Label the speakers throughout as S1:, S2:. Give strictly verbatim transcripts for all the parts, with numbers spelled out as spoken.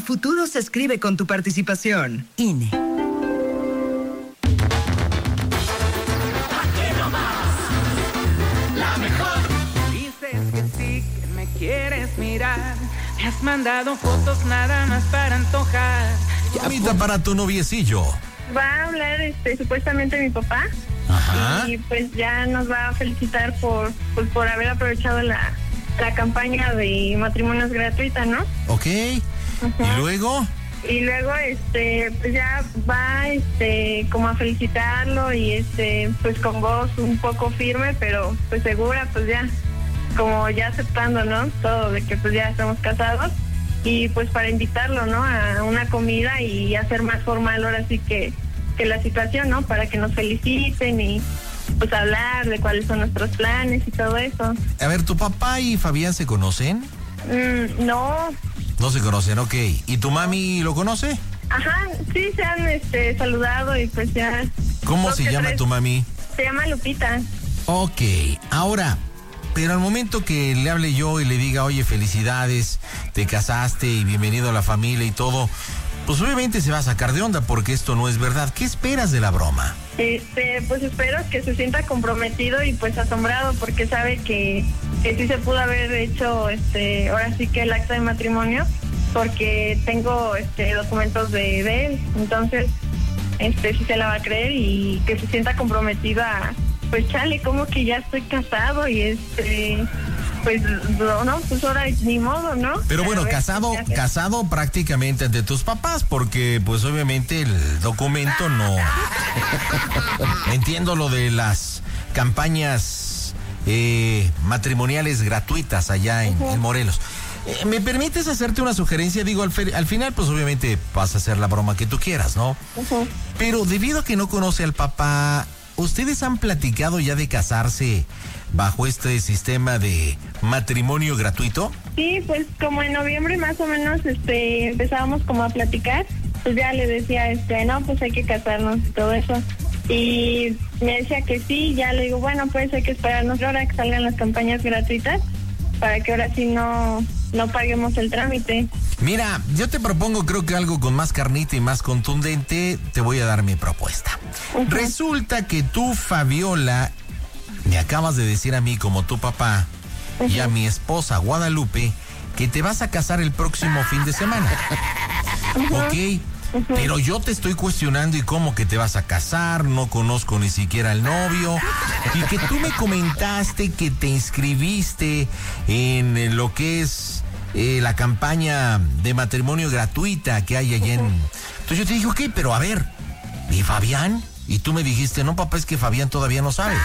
S1: futuro se escribe con tu participación. I N E.
S2: Quieres mirar, me has mandado fotos nada más para antojar.
S3: Llamita para tu noviecillo.
S4: Va a hablar este, supuestamente mi papá.
S3: Ajá.
S4: Y pues ya nos va a felicitar por, pues, por haber aprovechado la, la campaña de matrimonios gratuita, ¿no?
S3: Ok.
S4: Ajá.
S3: ¿Y luego?
S4: Y luego este pues ya va este como a felicitarlo y este pues con voz un poco firme, pero pues segura, pues ya como ya aceptando, ¿no? Todo de que pues ya estamos casados y pues para invitarlo, ¿no? A una comida y hacer más formal ahora sí que, que la situación, ¿no? Para que nos feliciten y pues hablar de cuáles son nuestros planes y todo eso.
S3: A ver, ¿tu papá y Fabián se conocen?
S4: Mm, no.
S3: No se conocen, ok. ¿Y tu mami lo conoce?
S4: Ajá, sí, se han este, saludado y pues ya...
S3: ¿Cómo se llama tres. tu mami?
S4: Se llama Lupita.
S3: Ok, ahora... Pero al momento que le hable yo y le diga, oye, felicidades, te casaste y bienvenido a la familia y todo, pues obviamente se va a sacar de onda porque esto no es verdad. ¿Qué esperas de la broma?
S4: Este, pues espero que se sienta comprometido y pues asombrado porque sabe que, que sí se pudo haber hecho, este, ahora sí que el acta de matrimonio, porque tengo este documentos de, de él. Entonces, este, sí se la va a creer y que se sienta comprometido a... Pues chale, como que ya estoy casado y este, pues no, no, pues ahora ni modo, ¿no?
S3: Pero bueno, ver, casado, casado prácticamente ante tus papás, porque pues obviamente el documento no... Entiendo lo de las campañas eh, matrimoniales gratuitas allá en, uh-huh. en Morelos. Eh, ¿Me permites hacerte una sugerencia? Digo, al, fe, al final pues obviamente vas a hacer la broma que tú quieras, ¿no? Uh-huh. Pero debido a que no conoce al papá... ¿Ustedes han platicado ya de casarse bajo este sistema de matrimonio gratuito?
S4: Sí, pues como en noviembre más o menos este empezábamos como a platicar, pues ya le decía, este no, pues hay que casarnos y todo eso. Y me decía que sí, ya le digo, bueno, pues hay que esperarnos ahora que salgan las campañas gratuitas para que ahora sí no, no paguemos el trámite.
S3: Mira, yo te propongo creo que algo con más carnita y más contundente. Te voy a dar mi propuesta. Uh-huh. Resulta que tú, Fabiola, me acabas de decir a mí como tu papá uh-huh. y a mi esposa Guadalupe que te vas a casar el próximo fin de semana. Uh-huh. ¿Ok? Uh-huh. Pero yo te estoy cuestionando y cómo que te vas a casar, no conozco ni siquiera al novio. Y que tú me comentaste que te inscribiste en lo que es... Eh, la campaña de matrimonio gratuita que hay allá en... Entonces yo te dije, ok, pero a ver, ¿y Fabián? Y tú me dijiste, no, papá, es que Fabián todavía no sabe.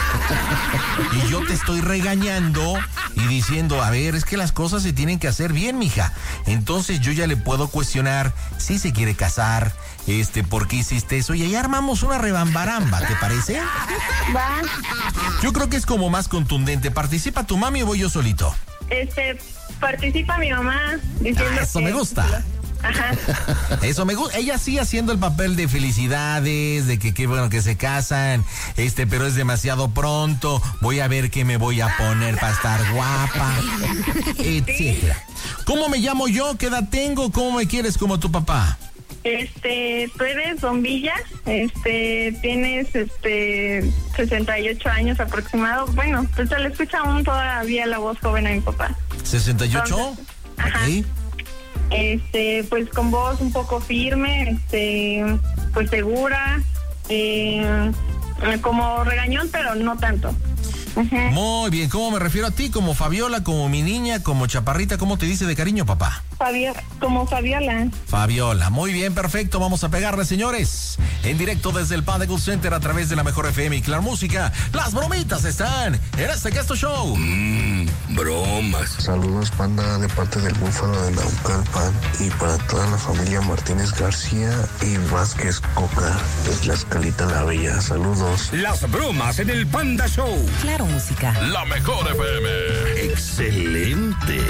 S3: Y yo te estoy regañando y diciendo, a ver, es que las cosas se tienen que hacer bien, mija. Entonces yo ya le puedo cuestionar si se quiere casar, este, ¿por qué hiciste eso? Y ahí armamos una rebambaramba, ¿te parece?
S4: Va.
S3: Yo creo que es como más contundente. ¿Participa tu mami o voy yo solito?
S4: Este... Participa mi mamá diciendo
S3: ah, eso
S4: que...
S3: me gusta.
S4: Ajá.
S3: Eso me gusta. Ella sí haciendo el papel de felicidades, de que qué bueno que se casan, este, pero es demasiado pronto. Voy a ver qué me voy a poner para estar guapa, etcétera. ¿Cómo me llamo yo? ¿Qué edad tengo? ¿Cómo me quieres como tu papá?
S4: Este, tú eres Bombilla, este, tienes este sesenta y ocho años aproximado. Bueno, pues se le escucha aún todavía la voz joven a mi papá.
S3: ¿sesenta y ocho?
S4: Entonces, ajá.
S3: Okay.
S4: Este, pues con voz un poco firme, este, pues segura, eh, como regañón, pero no tanto. Uh-huh.
S3: Muy bien, ¿cómo me refiero a ti? ¿Como Fabiola, como mi niña, como chaparrita? ¿Cómo te dice de cariño, papá?
S4: Fabiola, como Fabiola.
S3: Fabiola, muy bien, perfecto, vamos a pegarle, señores. En directo desde el Panda Gold Center a través de la Mejor F M y Claro Música. Las bromitas están en este Casto Show.
S5: Mmm, bromas.
S6: Saludos, Panda, de parte del Búfalo de Naucalpan y para toda la familia Martínez García y Vázquez Coca de Tlaxcalita la Bella. Saludos.
S5: Las bromas en el Panda Show.
S7: Claro Música.
S5: La Mejor F M. Excelente.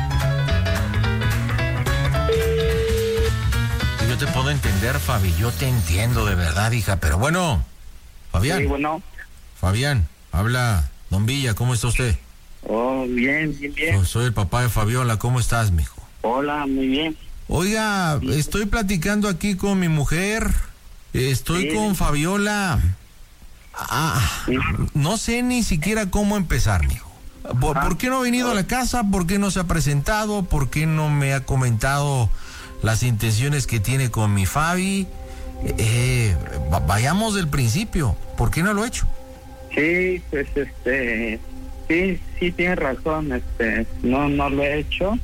S3: Yo te puedo entender, Fabi, yo te entiendo de verdad, hija, pero bueno, Fabián.
S8: Sí, bueno.
S3: Fabián, habla Don Villa, ¿cómo está usted?
S8: Oh, bien, bien, bien.
S3: Soy, soy el papá de Fabiola, ¿cómo estás, mijo?
S8: Hola, muy bien.
S3: Oiga, estoy platicando aquí con mi mujer, estoy sí. con Fabiola. Ah, sí. No sé ni siquiera cómo empezar, mijo. ¿Por, ¿Por qué no ha venido a la casa? ¿Por qué no se ha presentado? ¿Por qué no me ha comentado las intenciones que tiene con mi Fabi? Eh, vayamos del principio. ¿Por qué no lo ha hecho?
S7: Sí, pues este, sí, sí tienes razón, este, no, no lo he hecho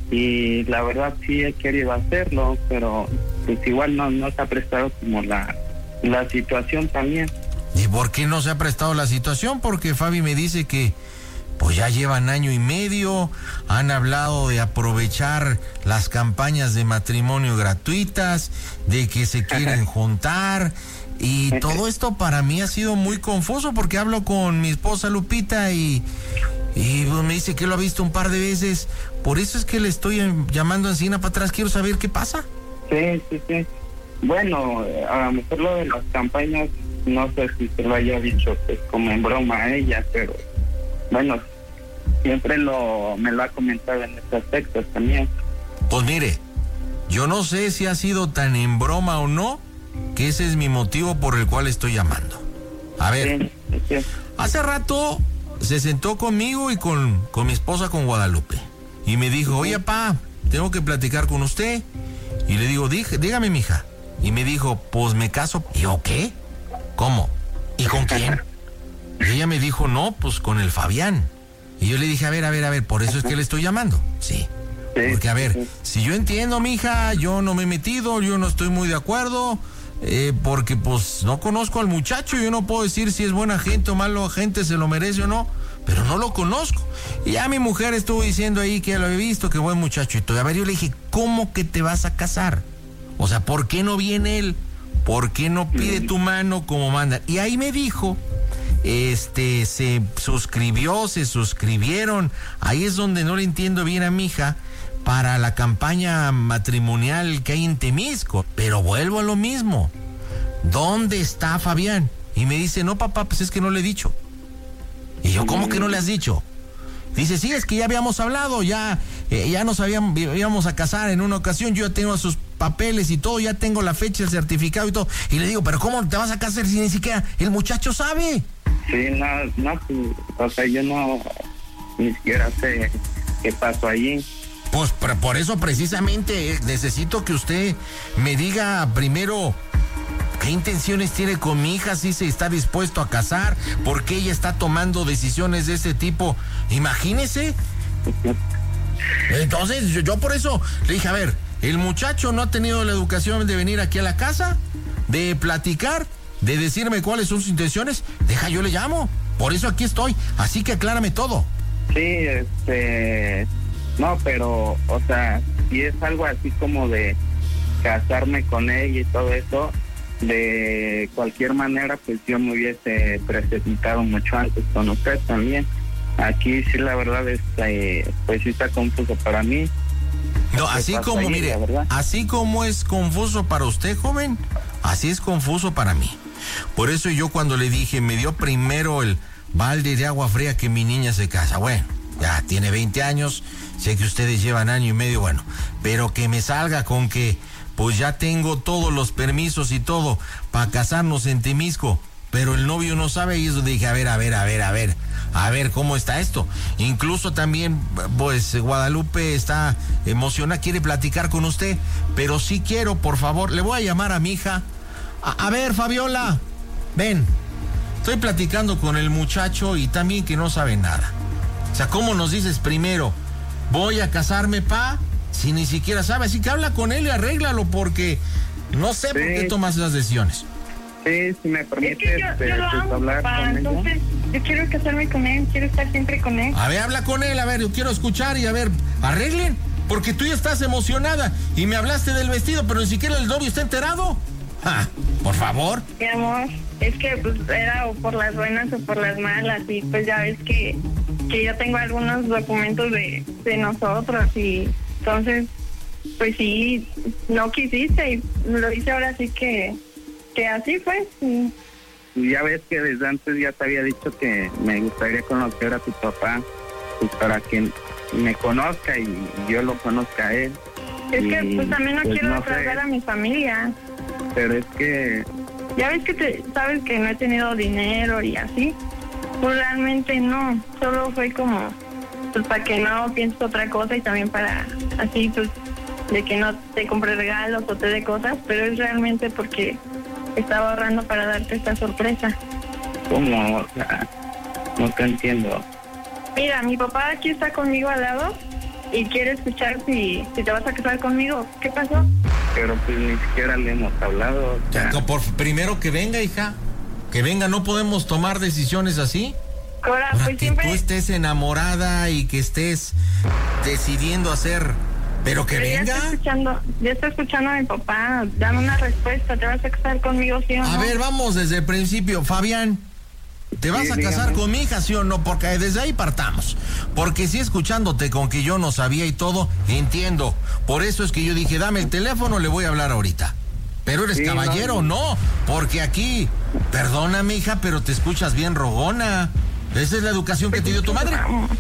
S7: y la verdad sí he querido hacerlo, pero pues igual no, no se ha prestado como la, la situación también.
S3: ¿Y por qué no se ha prestado la situación? Porque Fabi me dice que pues ya llevan año y medio, han hablado de aprovechar las campañas de matrimonio gratuitas, de que se quieren juntar, y todo esto para mí ha sido muy confuso porque hablo con mi esposa Lupita y, y pues me dice que lo ha visto un par de veces, por eso es que le estoy llamando encima para atrás, quiero saber qué pasa.
S7: Sí, sí, sí. Bueno, a lo mejor lo de las campañas, no sé si se lo haya dicho pues como en broma a ella, pero bueno, siempre lo me lo ha comentado en este aspecto también.
S3: Pues mire, yo no sé si ha sido tan en broma o no, que ese es mi motivo por el cual estoy llamando. A ver, sí, sí. Hace rato se sentó conmigo y con, con mi esposa, con Guadalupe, y me dijo, oye, pa, tengo que platicar con usted. Y le digo, dígame, mija. Y me dijo, pues me caso. ¿Y yo qué? ¿Cómo? ¿Y con quién? Y ella me dijo, no, pues con el Fabián. Y yo le dije, a ver, a ver, a ver, por eso es que le estoy llamando. Sí. Porque, a ver, si yo entiendo, mija, yo no me he metido, yo no estoy muy de acuerdo, eh, porque pues no conozco al muchacho, yo no puedo decir si es buena gente o malo gente, se lo merece o no, pero no lo conozco. Y ya mi mujer estuvo diciendo ahí que ya lo había visto, que buen muchacho y todo. A ver, yo le dije, ¿cómo que te vas a casar? O sea, ¿por qué no viene él? ¿Por qué no pide tu mano como manda? Y ahí me dijo, este, se suscribió, se suscribieron, ahí es donde no le entiendo bien a mi hija, para la campaña matrimonial que hay en Temisco. Pero vuelvo a lo mismo, ¿dónde está Fabián? Y me dice, no, papá, pues es que no le he dicho. Y yo, ¿cómo que no le has dicho? Dice, sí, es que ya habíamos hablado, ya, eh, ya nos habíamos, íbamos a casar en una ocasión, yo ya tengo sus papeles y todo, ya tengo la fecha, el certificado y todo. Y le digo, pero ¿cómo te vas a casar si ni siquiera el muchacho sabe?
S7: Sí, no, no, o sea, yo no, ni siquiera sé qué pasó allí.
S3: Pues por, por eso precisamente necesito que usted me diga primero qué intenciones tiene con mi hija, si se está dispuesto a casar, por qué ella está tomando decisiones de ese tipo. Imagínese. Entonces yo, yo por eso le dije, a ver, el muchacho no ha tenido la educación de venir aquí a la casa, de platicar, de decirme cuáles son sus intenciones. Deja, yo le llamo. Por eso aquí estoy. Así que aclárame todo.
S7: Sí, este... No, pero, o sea, si es algo así como de casarme con ella y todo eso, de cualquier manera, pues yo me hubiese presentado mucho antes con usted también. Aquí sí, la verdad, es, eh, pues sí está confuso para mí.
S3: No, así como, ahí, mire, así como es confuso para usted, joven, así es confuso para mí. Por eso yo cuando le dije, me dio primero el balde de agua fría que mi niña se casa. Bueno, ya tiene veinte años, sé que ustedes llevan año y medio, bueno, pero que me salga con que pues ya tengo todos los permisos y todo para casarnos en Temisco, pero el novio no sabe, y eso dije, a ver, a ver, a ver, a ver, a ver cómo está esto. Incluso también, pues, Guadalupe está emocionada, quiere platicar con usted, pero sí quiero, por favor, le voy a llamar a mi hija. A, a ver, Fabiola, ven, estoy platicando con el muchacho y también que no sabe nada. O sea, ¿cómo nos dices primero, voy a casarme, pa? Si ni siquiera sabe, así que habla con él y arréglalo, porque no sé sí. por qué tomas las decisiones.
S7: Sí, si me permites,
S4: es que yo,
S7: pues,
S4: yo lo amo,
S7: hablar
S4: papá,
S7: con
S4: entonces
S7: ella.
S4: Yo quiero casarme con él, quiero estar siempre con él.
S3: A ver, habla con él, a ver, yo quiero escuchar y a ver, arreglen, porque tú ya estás emocionada y me hablaste del vestido, pero ni siquiera el novio está enterado. Ah, por favor.
S4: Mi amor, es que pues era o por las buenas o por las malas, y pues ya ves que, que yo tengo algunos documentos de, de nosotros, y entonces pues sí, no quisiste y lo hice ahora sí que, que así fue. Sí.
S7: Ya ves que desde antes ya te había dicho que me gustaría conocer a tu papá, pues para que me conozca y yo lo conozca a él.
S4: Es que
S7: Y,
S4: pues también no
S7: pues,
S4: quiero
S7: no
S4: defraudar
S7: sé.
S4: a mi familia.
S7: Pero es que,
S4: Ya ves que te, sabes que no he tenido dinero y así. Pues realmente no, solo fue como pues para que no pienses otra cosa y también para así pues de que no te compre regalos o te dé cosas, pero es realmente porque estaba ahorrando para darte esta sorpresa.
S7: ¿cómo? O sea, no te entiendo.
S4: Mira, mi papá aquí está conmigo al lado y quiere escuchar si, si te vas a casar conmigo. ¿Qué pasó?
S7: Pero pues ni siquiera le hemos hablado. O sea,
S3: Ya, por, primero que venga, hija. Que venga, no podemos tomar decisiones así.
S4: Cora,
S3: Ahora
S4: pues
S3: que
S4: siempre...
S3: tú estés enamorada y que estés decidiendo hacer, pero que
S4: Pero ya
S3: venga.
S4: está escuchando, ya está escuchando a mi papá. Dame una respuesta. ¿Te vas a casar conmigo, sí o no?
S3: A ver, vamos desde el principio, Fabián. ¿Te vas
S7: Sí,
S3: a casar
S7: dígame.
S3: con mi hija, sí o no? Porque desde ahí partamos. Porque si escuchándote con que yo no sabía y todo, entiendo. Por eso es que yo dije, dame el teléfono, le voy a hablar ahorita. Pero eres
S7: Sí,
S3: caballero,
S7: no.
S3: no. Porque aquí, perdóname, hija, pero te escuchas bien rogona. ¿Esa es la educación que te dio tu madre?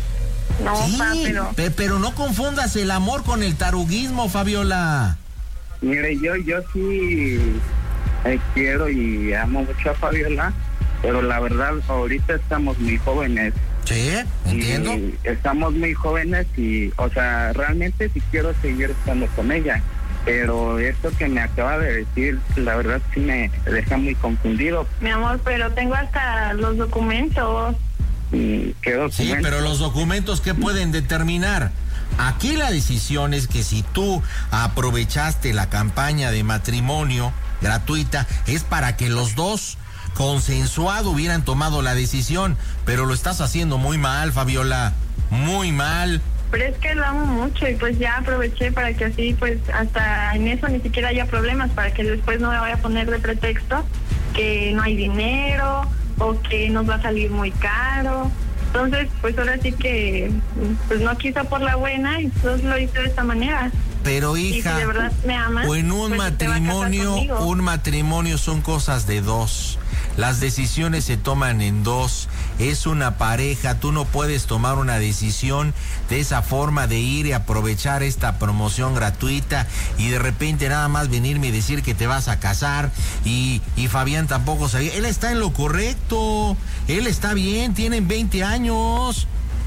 S4: No,
S3: Sí,
S4: pa, pero...
S3: pe- pero no confundas el amor con el taruguismo, Fabiola.
S7: mire, yo, yo sí eh, quiero y amo mucho a Fabiola, pero la verdad, ahorita estamos muy jóvenes.
S3: Sí, entiendo.
S7: Y estamos muy jóvenes y, o sea, realmente sí quiero seguir estando con ella. Pero esto que me acaba de decir, la verdad sí me deja muy confundido.
S4: Mi amor, pero tengo hasta los documentos.
S7: Mm, ¿Qué
S3: Sí,
S7: documento?
S3: pero los documentos, ¿qué pueden determinar? Aquí la decisión es que si tú aprovechaste la campaña de matrimonio gratuita, es para que los dos consensuado hubieran tomado la decisión, pero lo estás haciendo muy mal, Fabiola, muy mal.
S4: Pero es que lo amo mucho y pues ya aproveché para que así pues hasta en eso ni siquiera haya problemas, para que después no me vaya a poner de pretexto que no hay dinero o que nos va a salir muy caro. Entonces pues ahora sí que pues no quiso por la buena y entonces lo hice de esta manera.
S3: Pero
S4: Y si
S3: hija,
S4: de verdad me amas,
S3: o en un
S4: pues te va a casar
S3: matrimonio,
S4: conmigo.
S3: un matrimonio son cosas de dos. Las decisiones se toman en dos. Es una pareja, tú no puedes tomar una decisión de esa forma de ir y aprovechar esta promoción gratuita y de repente nada más venirme y decir que te vas a casar y, y Fabián tampoco sabía. Él está en lo correcto, él está bien, tienen veinte años.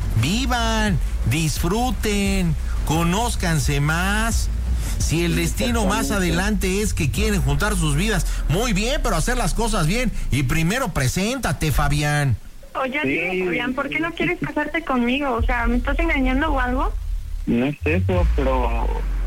S3: Vivan, disfruten, conózcanse más. Si el destino más adelante es que quieren juntar sus vidas, muy bien, pero hacer las cosas bien. Y primero preséntate, Fabián.
S4: Oye,
S7: Sí.
S4: dime, Fabián, ¿por qué no quieres casarte conmigo? O sea, ¿me estás engañando o algo?
S7: No es eso, pero...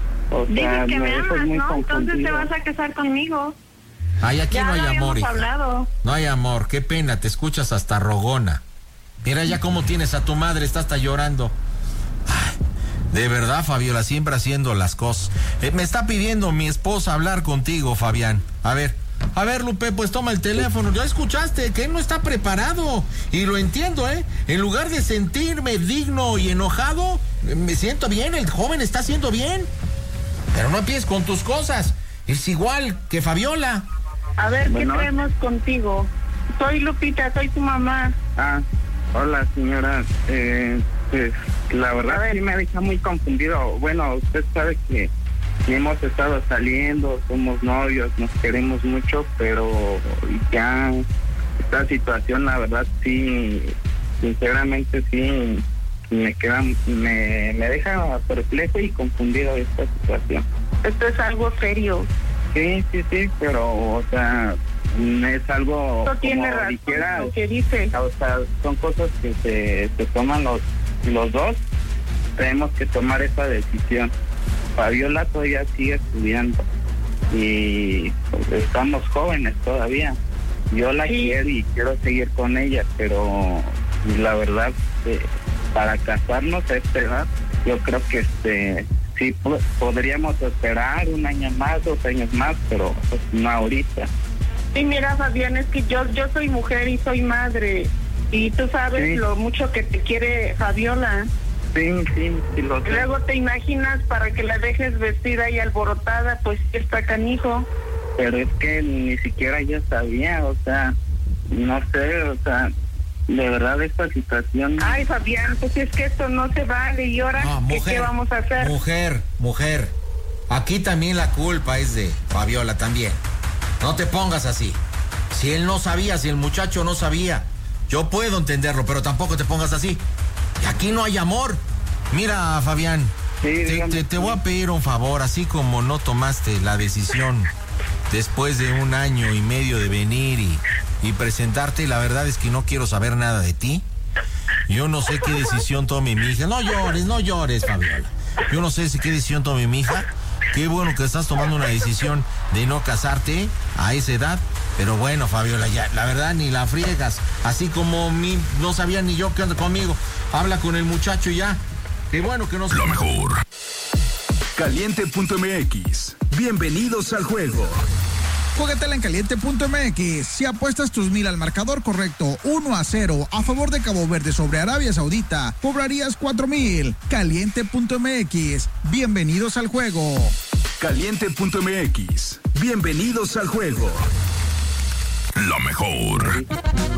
S7: O
S4: Dices
S7: sea,
S4: que me
S7: dejas
S4: amas,
S7: muy
S4: ¿no? Entonces te
S7: confundido.
S4: vas a casar conmigo.
S3: Ay, aquí
S4: Ya
S3: no
S4: lo
S3: hay
S4: habíamos
S3: amor, hija.
S4: hablado.
S3: No hay amor, qué pena, te escuchas hasta rogona. Mira ya cómo tienes a tu madre, está hasta llorando. Ay, de verdad, Fabiola, siempre haciendo las cosas. Eh, me está pidiendo mi esposa hablar contigo, Fabián. A ver, a ver, Lupe, pues toma el teléfono. Ya escuchaste que él no está preparado. Y lo entiendo, ¿eh? En lugar de sentirme digno y enojado, eh, me siento bien, el joven está haciendo bien. Pero no empieces con tus cosas. Es igual que Fabiola.
S4: A ver,
S7: Bueno.
S4: ¿qué traemos contigo? Soy Lupita, soy tu mamá.
S7: Ah, hola señora. Eh, pues la
S4: A
S7: verdad
S4: ver.
S7: sí me deja muy confundido. Bueno, usted sabe que hemos estado saliendo, somos novios, nos queremos mucho, pero ya esta situación, la verdad sí, sinceramente sí me queda, me, me deja perplejo y confundido esta situación.
S4: Esto es algo serio.
S7: Sí, sí, sí, pero o sea, es algo
S4: No tiene
S7: como
S4: razón
S7: dijera,
S4: lo que dice.
S7: o sea, son cosas que se, se toman los, los dos, tenemos que tomar esa decisión. Fabiola todavía sigue estudiando y pues, estamos jóvenes todavía. Yo la
S4: Sí.
S7: quiero y quiero seguir con ella, pero la verdad, eh, para casarnos a esta edad, yo creo que este sí po- podríamos esperar un año más, dos años más, pero pues, no ahorita.
S4: Sí, mira, Fabián, es que yo yo soy mujer y soy madre. Y tú sabes
S7: Sí.
S4: lo mucho que te quiere Fabiola.
S7: Sí, sí, sí lo sé.
S4: Luego te imaginas para que la dejes vestida y alborotada, pues está canijo.
S7: Pero es que ni siquiera yo sabía, o sea, no sé, o sea, de verdad esta situación...
S4: Ay, Fabián, pues es que esto no se vale. ¿Y ahora
S3: No,
S4: ¿qué,
S3: mujer,
S4: qué vamos a hacer?
S3: Mujer, mujer, aquí también la culpa es de Fabiola también. No te pongas así. Si él no sabía, si el muchacho no sabía, yo puedo entenderlo, pero tampoco te pongas así. Y aquí no hay amor. Mira, Fabián,
S7: Sí,
S3: te, te, te voy a pedir un favor, así como no tomaste la decisión después de un año y medio de venir y, y presentarte, la verdad es que no quiero saber nada de ti. Yo no sé qué decisión tome mi hija. No llores, no llores, Fabiola. Yo no sé si qué decisión tome mi hija. Qué bueno que estás tomando una decisión de no casarte a esa edad. Pero bueno, Fabiola, ya, la verdad ni la friegas. Así como mi, no sabía ni yo qué onda conmigo. Habla con el muchacho y ya. Qué bueno que no se...
S5: Lo mejor.
S8: Caliente punto M X. Bienvenidos al juego.
S9: Juégatela en Caliente punto M X. Si apuestas tus mil al marcador correcto, uno a cero, a favor de Cabo Verde sobre Arabia Saudita, cobrarías cuatro mil. Caliente punto M X. Bienvenidos al juego.
S8: Caliente punto M X. Bienvenidos al juego.
S5: Lo mejor.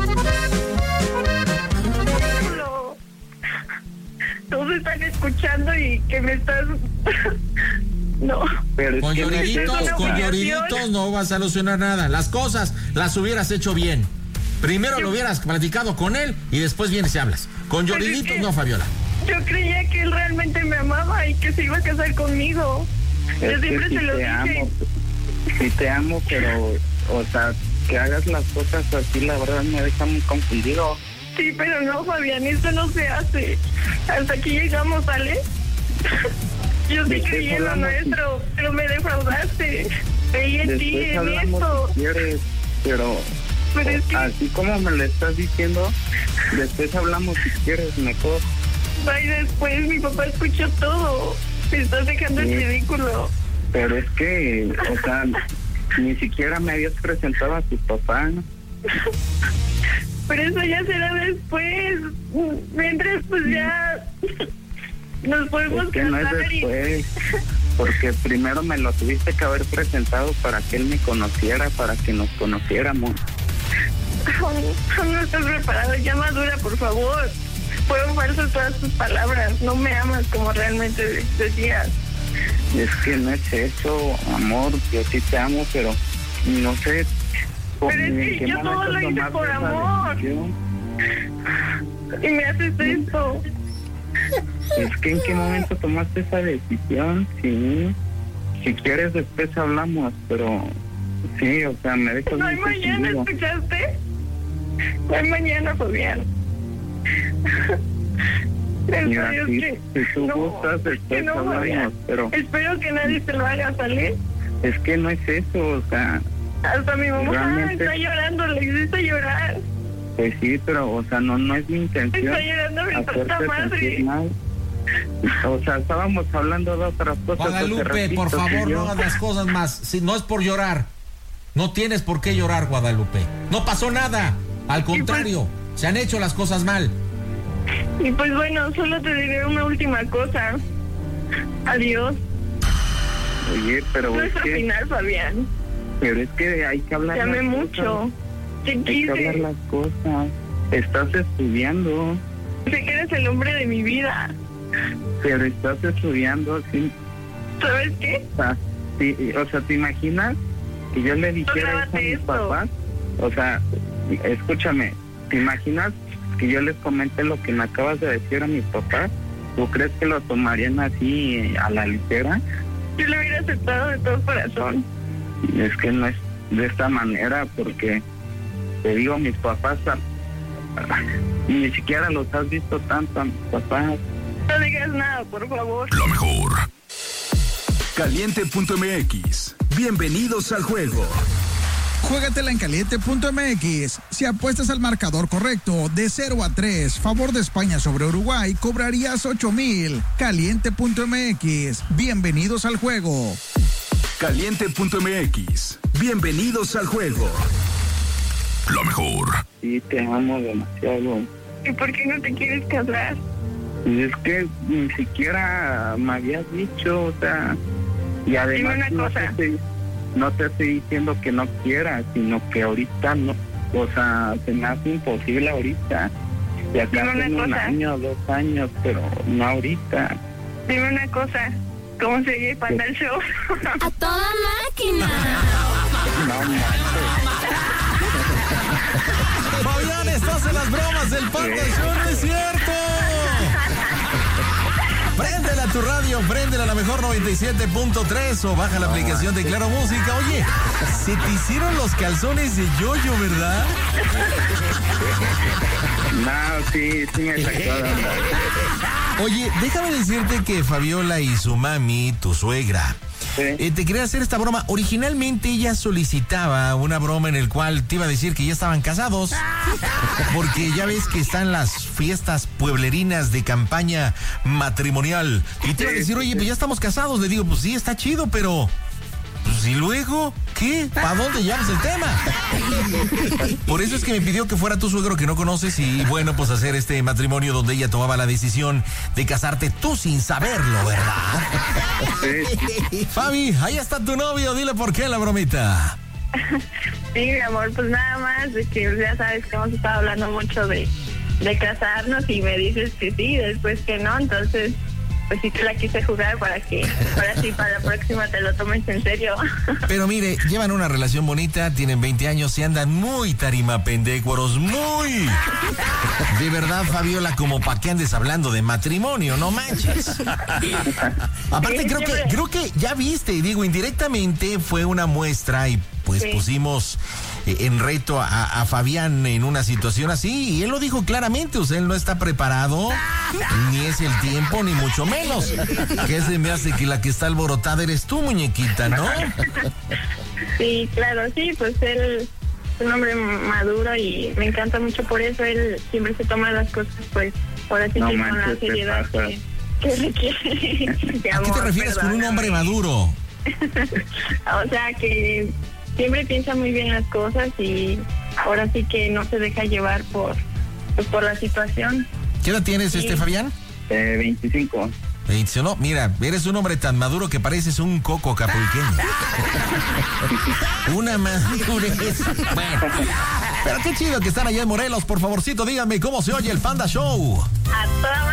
S4: No. Todos están escuchando y que me estás... No.
S7: Pero es
S3: Con
S7: que no es
S3: lloriditos,
S7: eso.
S3: con lloriditos no vas a solucionar nada. Las cosas las hubieras hecho bien. Primero lo hubieras platicado con él y después vienes y hablas. Con
S4: Pero es
S3: lloriditos
S4: que-
S3: no, Fabiola.
S4: Yo creía que él realmente me amaba y que se iba a casar conmigo.
S7: Es
S4: Yo
S7: que
S4: siempre
S7: sí
S4: se lo
S7: te
S4: dije.
S7: amo, sí te amo, pero, o sea, que hagas las cosas así, la verdad me deja muy confundido.
S4: Sí, pero no, Fabián, esto no se hace. Hasta aquí llegamos, ¿sale? Yo sí
S7: ¿De qué
S4: creí en lo
S7: hablamos?
S4: nuestro, pero me defraudaste. Creí en ti,
S7: Después
S4: en
S7: hablamos
S4: esto.
S7: si quieres, pero,
S4: Pero es que,
S7: así como me lo estás diciendo, después hablamos si quieres mejor.
S4: ay, después mi papá escuchó todo. Me estás dejando
S7: Sí.
S4: en ridículo.
S7: Pero es que, o sea, ni siquiera me habías presentado a tu papá.
S4: Pero eso ya será después. Mientras, pues ya nos podemos
S7: Es que no es
S4: casar y...
S7: después, porque primero me lo tuviste que haber presentado para que él me conociera, para que nos conociéramos.
S4: Aún no estás preparado, ya madura, por favor. Fueron falsas todas tus palabras. No me amas como realmente decías.
S7: Es que no es eso, amor, yo sí te amo, pero no sé.
S4: Pero es
S7: ¿en
S4: que
S7: qué
S4: yo todo
S7: momento
S4: lo hice
S7: tomaste
S4: por
S7: esa
S4: amor.
S7: decisión?
S4: Y me haces esto.
S7: Es que en qué momento tomaste esa decisión, sí. Si quieres después hablamos, pero sí, o sea, me dejas
S4: No hay
S7: muy
S4: mañana,
S7: confundido.
S4: ¿escuchaste? No hay mañana, Fabián. En
S7: Mira,
S4: serio,
S7: si,
S4: que
S7: si tú
S4: no,
S7: gustas,
S4: es que
S7: después
S4: no,
S7: hablamos,
S4: Fabián.
S7: pero
S4: Espero que nadie te lo haga, ¿sale?
S7: es que no es eso, o sea,
S4: Hasta mi mamá
S7: Realmente-
S4: está llorando, le hiciste llorar.
S7: pues sí, pero, o sea, no, no es mi intención
S4: Está llorando mi
S7: hacerte
S4: puta madre.
S7: sentir mal. O sea, estábamos hablando de otras cosas. te
S3: Guadalupe,
S7: repito,
S3: por
S7: que
S3: favor,
S7: yo-
S3: no hagas las cosas más. Si no es por llorar. No tienes por qué llorar, Guadalupe. No pasó nada. Al contrario, se han hecho las cosas mal.
S4: Y pues bueno, solo te diré una última cosa. Adiós.
S7: Oye, pero
S4: No
S7: es
S4: es al
S7: que,
S4: final, Fabián.
S7: pero es que hay que hablar
S4: Te amé
S7: las
S4: mucho.
S7: cosas.
S4: Te
S7: Hay que hablar
S4: quise.
S7: las cosas. Estás estudiando,
S4: Sé que eres el hombre de mi vida.
S7: pero estás estudiando, sí.
S4: ¿Sabes qué?
S7: O sea, sí, o sea, ¿te imaginas que yo le dijera eso a
S4: grábate
S7: mis
S4: esto.
S7: papás? O sea, escúchame, ¿te imaginas que yo les comente lo que me acabas de decir a mis papás? ¿Tú crees que lo tomarían así eh, a la ligera?
S4: Yo lo hubiera aceptado de todo corazón.
S7: Es que no es de esta manera, porque te digo, mis papás ah, ni siquiera los has visto tanto a mis papás.
S4: No digas nada, por favor.
S5: Lo mejor.
S8: Caliente punto M X. Bienvenidos al juego.
S9: Juégatela en Caliente punto M X. Si apuestas al marcador correcto, de cero a tres, favor de España sobre Uruguay, cobrarías ocho mil. Caliente punto M X. Bienvenidos al juego.
S8: Caliente punto M X. Bienvenidos al juego.
S5: Lo mejor.
S7: Sí, te amo demasiado.
S4: ¿Y por qué no te quieres casar?
S7: Y es que ni siquiera me habías dicho, o sea, y además
S4: Dime una
S7: no,
S4: cosa.
S7: te estoy, no te estoy diciendo que no quieras, sino que ahorita no, o sea, se me hace imposible ahorita. Y acá
S4: Dime una
S7: en un
S4: cosa.
S7: año, dos años, pero no ahorita.
S4: Dime una cosa. ¿Cómo se oye Panda el Show?
S10: ¡A toda máquina!
S3: Fabián, estás en las bromas del Panda Show, no es cierto. Préndela a tu radio, préndela a la mejor noventa y siete punto tres o baja la aplicación de Claro Música. Oye, se te hicieron los calzones de yoyo, ¿verdad?
S7: No, sí, sí me sacó de onda.
S3: Oye, déjame decirte que Fabiola y su mami, tu suegra, sí. eh, te quería hacer esta broma. Originalmente ella solicitaba una broma en el cual te iba a decir que ya estaban casados, porque ya ves que están las fiestas pueblerinas de campaña matrimonial. Y te iba a decir, oye, pues ya estamos casados. Le digo, pues sí, está chido, pero... Pues, ¿y luego? ¿Qué? ¿Para dónde llevas el tema? Por eso es que me pidió que fuera tu suegro que no conoces y bueno, pues hacer este matrimonio donde ella tomaba la decisión de casarte tú sin saberlo, ¿verdad? Sí. Fabi, ahí está tu novio, dile por qué la bromita.
S4: Sí, mi amor, pues nada más, de que ya sabes que hemos estado hablando mucho de, de casarnos y me dices que sí, después que no, entonces... Pues sí te la quise jugar para que ahora sí para la próxima te lo tomes en serio.
S3: Pero mire, llevan una relación bonita, tienen veinte años y andan muy tarimapendécuaros, muy. De verdad, Fabiola, como pa' que andes hablando de matrimonio, no manches. Aparte, creo que, creo que ya viste, digo, indirectamente fue una muestra y pues sí. pusimos en reto a, a Fabián en una situación así y él lo dijo claramente, o sea, él no está preparado, ni es el tiempo, ni mucho menos. Que se me hace que la que está alborotada eres tú, muñequita, ¿no?
S4: Sí, claro, sí, pues él es un hombre maduro y me encanta mucho por eso, él siempre se toma las cosas, pues, ahora sí no que con la seriedad que, que requiere.
S3: ¿A qué te refieres con un hombre maduro?
S4: O sea, que siempre piensa muy bien las cosas y ahora sí que no se deja llevar por pues, por la situación.
S3: ¿Qué edad tienes, sí. este Fabián?
S7: Eh, veinticinco.
S3: No, mira, eres un hombre tan maduro que pareces un coco acapulqueño. Una madurez. Bueno, pero qué chido que están allá en Morelos. Por favorcito, díganme cómo se oye el Panda Show.
S4: A toda